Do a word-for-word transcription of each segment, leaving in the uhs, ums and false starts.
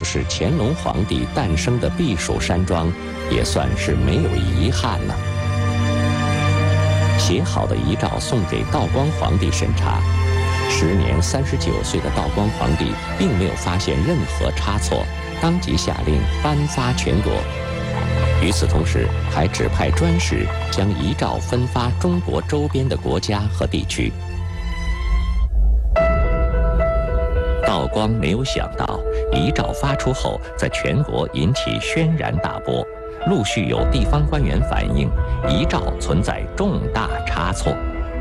就是乾隆皇帝诞生的避暑山庄，也算是没有遗憾了。写好的遗诏送给道光皇帝审查，时年三十九岁的道光皇帝并没有发现任何差错，当即下令颁发全国。与此同时，还指派专使将遗诏分发中国周边的国家和地区。道光没有想到，遗诏发出后，在全国引起轩然大波，陆续有地方官员反映，遗诏存在重大差错。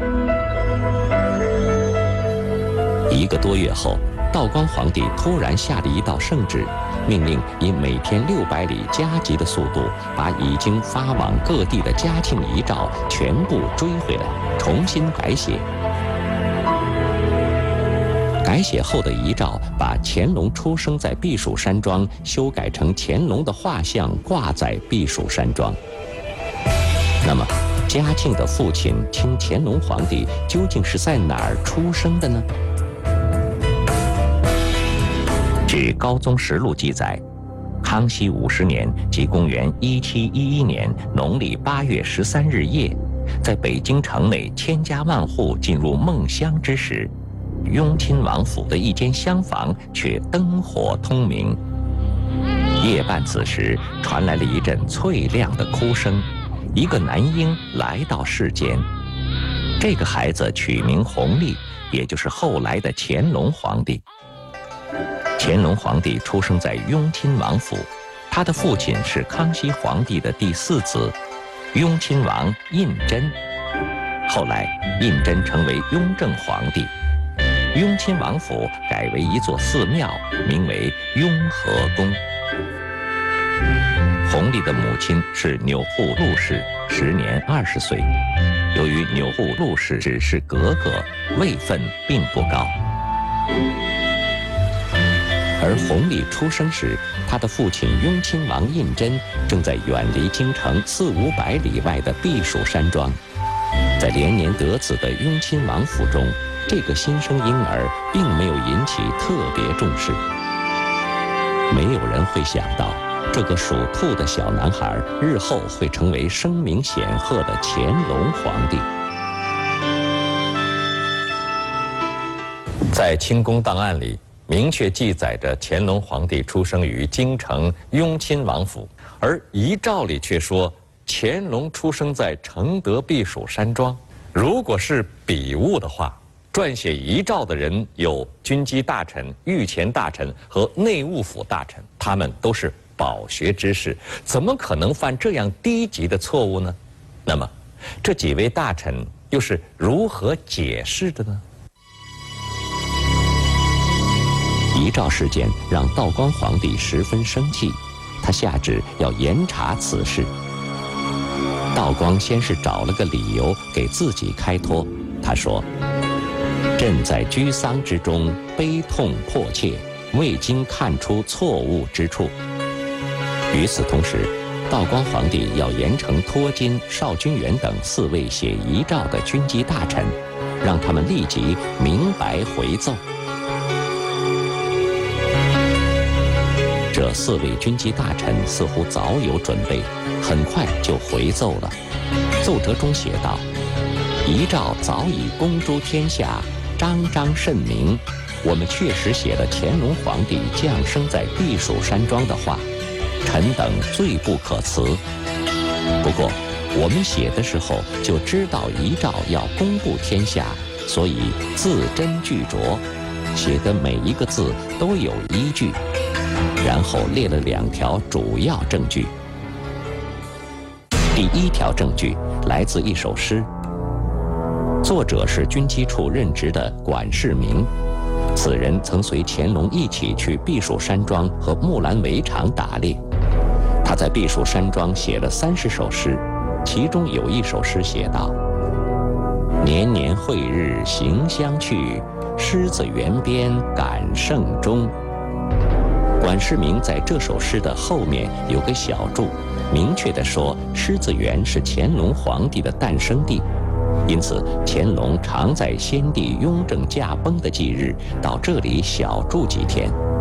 一个多月后，道光皇帝突然下了一道圣旨，命令以每天六百里加急的速度，把已经发往各地的嘉庆遗诏全部追回来，重新改写。改写后的遗诏把乾隆出生在避暑山庄修改成乾隆的画像挂在避暑山庄。那么，嘉庆的父亲清乾隆皇帝究竟是在哪儿出生的呢？据《高宗实录》记载，康熙五十年即公元一七一一年农历八月十三日夜，在北京城内千家万户进入梦乡之时，雍亲王府的一间厢房却灯火通明。夜半此时，传来了一阵脆亮的哭声，一个男婴来到世间。这个孩子取名弘历，也就是后来的乾隆皇帝。乾隆皇帝出生在雍亲王府，他的父亲是康熙皇帝的第四子，雍亲王胤禛。后来，胤禛成为雍正皇帝，雍亲王府改为一座寺庙，名为雍和宫。弘历的母亲是钮祜禄氏，时年二十岁。由于钮祜禄氏只是格格，位分并不高。而弘历出生时，他的父亲雍亲王胤禛正在远离京城四五百里外的避暑山庄。在连年得子的雍亲王府中，这个新生婴儿并没有引起特别重视。没有人会想到，这个属兔的小男孩日后会成为声名显赫的乾隆皇帝。在清宫档案里，明确记载着乾隆皇帝出生于京城雍亲王府，而遗诏里却说乾隆出生在承德避暑山庄。如果是笔误的话，撰写遗诏的人有军机大臣、御前大臣和内务府大臣，他们都是饱学之士，怎么可能犯这样低级的错误呢？那么，这几位大臣又是如何解释的呢？遗诏事件让道光皇帝十分生气，他下旨要严查此事。道光先是找了个理由给自己开脱，他说：“朕在居丧之中悲痛迫切，未经看出错误之处。”与此同时，道光皇帝要严惩托金、邵君元等四位写遗诏的军机大臣，让他们立即明白回奏。这四位军机大臣似乎早有准备，很快就回奏了。奏折中写道：“遗诏早已公诸天下，彰彰甚明。我们确实写了乾隆皇帝降生在避暑山庄的话，臣等罪不可辞。不过，我们写的时候就知道遗诏要公布天下，所以字斟句酌，写的每一个字都有依据。”然后列了两条主要证据。第一条证据来自一首诗，作者是军机处任职的管世明。此人曾随乾隆一起去避暑山庄和木兰围场打猎。他在避暑山庄写了三十首诗，其中有一首诗写道：“年年会日行相去，狮子园边感圣钟。”管世明在这首诗的后面有个小注，明确地说狮子园是乾隆皇帝的诞生地，因此乾隆常在先帝雍正驾崩的忌日到这里小住几天。